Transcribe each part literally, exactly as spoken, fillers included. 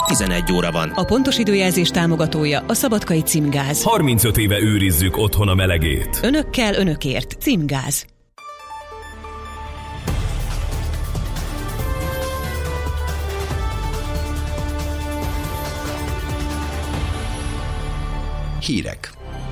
tizenegy óra van. A pontos időjelzés támogatója a Szabadkai Címgáz. harmincöt éve őrizzük otthon a melegét. Önökkel, önökért. Címgáz. Hírek.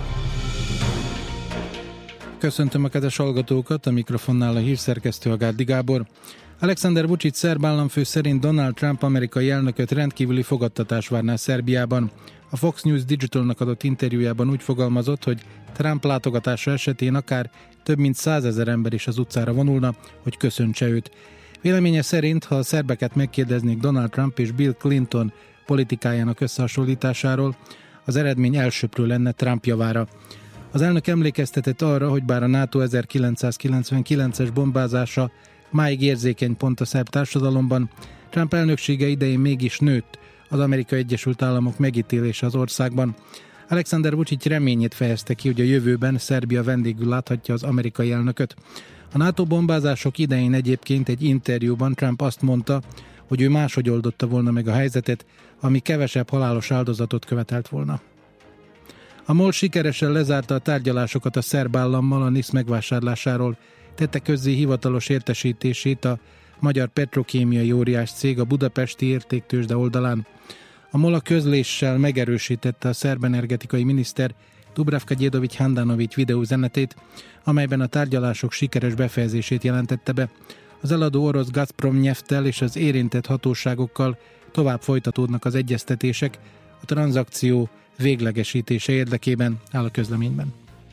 Köszöntöm a kedves hallgatókat, a mikrofonnál a hírszerkesztő Agárdi Gábor. Alexander Vučić szerb államfő szerint Donald Trump amerikai elnököt rendkívüli fogadtatás várná Szerbiában. A Fox News Digitalnak adott interjújában úgy fogalmazott, hogy Trump látogatása esetén akár több mint százezer ember is az utcára vonulna, hogy köszöntse őt. Véleménye szerint, ha a szerbeket megkérdeznék Donald Trump és Bill Clinton politikájának összehasonlításáról, az eredmény elsöprő lenne Trump javára. Az elnök emlékeztetett arra, hogy bár a NATO ezerkilencszázkilencvenkilences bombázása máig érzékeny pont a szerb társadalomban, Trump elnöksége idején mégis nőtt az Amerikai Egyesült Államok megítélése az országban. Alexander Vučić reményét fejezte ki, hogy a jövőben Szerbia vendégül láthatja az amerikai elnököt. A NATO bombázások idején egyébként egy interjúban Trump azt mondta, hogy ő máshogy oldotta volna meg a helyzetet, ami kevesebb halálos áldozatot követelt volna. A MOL sikeresen lezárta a tárgyalásokat a szerb állammal a NISZ megvásárlásáról, tette közzé hivatalos értesítését a magyar petrokémiai óriás cég a budapesti értéktőzsde oldalán. A MOL a közléssel megerősítette a szerb energetikai miniszter Dubravka Đedović Handanović videóüzenetét, amelyben a tárgyalások sikeres befejezését jelentette be. Az eladó orosz Gazprom Nyefttel és az érintett hatóságokkal tovább folytatódnak az egyeztetések a tranzakció véglegesítése érdekében, áll a közleményben.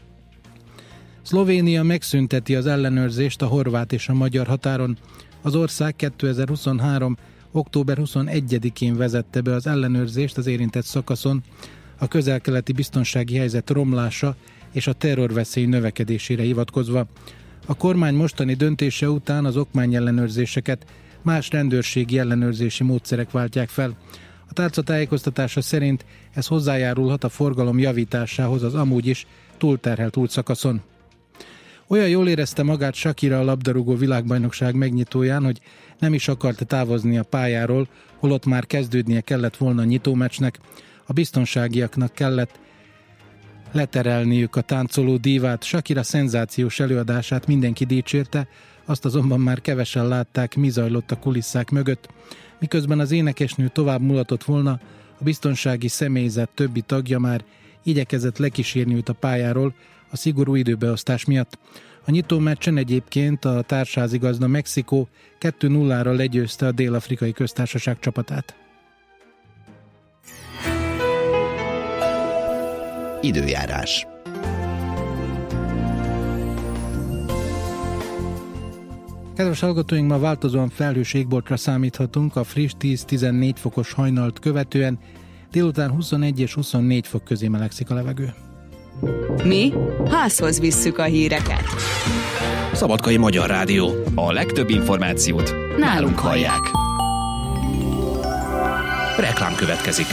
Szlovénia megszünteti az ellenőrzést a horvát és a magyar határon. Az ország kétezer-huszonhárom. október huszonegyedikén vezette be az ellenőrzést az érintett szakaszon, a közel-keleti biztonsági helyzet romlása és a terrorveszély növekedésére hivatkozva. A kormány mostani döntése után az okmányellenőrzéseket más rendőrségi ellenőrzési módszerek váltják fel. A tárca tájékoztatása szerint ez hozzájárulhat a forgalom javításához az amúgy is túlterhelt útszakaszon. Olyan jól érezte magát Shakira a labdarúgó világbajnokság megnyitóján, hogy nem is akart távozni a pályáról, holott már kezdődnie kellett volna a nyitómeccsnek. A biztonságiaknak kellett leterelniük a táncoló dívát. Shakira szenzációs előadását mindenki dicsérte, azt azonban már kevesen látták, mi zajlott a kulisszák mögött. Miközben az énekesnő tovább mulatott volna, a biztonsági személyzet többi tagja már igyekezett lekísérni őt a pályáról a szigorú időbeosztás miatt. A nyitó meccsen egyébként a társházigazda Mexikó kettő nullára legyőzte a Dél-Afrikai Köztársaság csapatát. Időjárás. Kedves hallgatóink, ma változóan felhős égboltra számíthatunk a friss tíz-tizennégy fokos hajnalt követően, délután huszonegy és huszonnégy fok közé melegszik a levegő. Mi házhoz visszük a híreket. Szabadkai Magyar Rádió. A legtöbb információt Nálunk hallják. Reklám következik.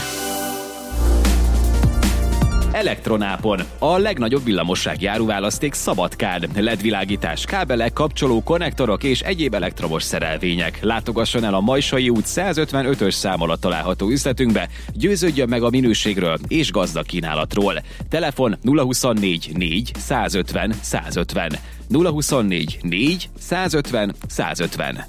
Elektronápon. A legnagyobb villamossági áruválaszték Szabadkán. el é dé világítás, kábelek, kapcsoló, konnektorok és egyéb elektromos szerelvények. Látogasson el a Majsai út százötvenötös szám alatt található üzletünkbe, győződjön meg a minőségről és gazdag kínálatról. Telefon nulla huszonnégy négy százötven százötven. nulla huszonnégy négy százötven százötven.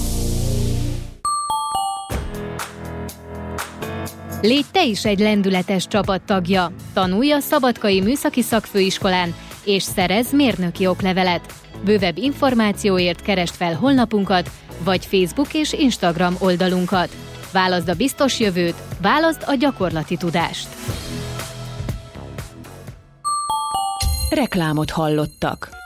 Légy te is egy lendületes csapattagja. Tanulj a Szabadkai Műszaki Szakfőiskolán, és szerezz mérnöki oklevelet. Bővebb információért keresd fel honlapunkat, vagy Facebook és Instagram oldalunkat. Válaszd a biztos jövőt, válaszd a gyakorlati tudást. Reklámot hallottak.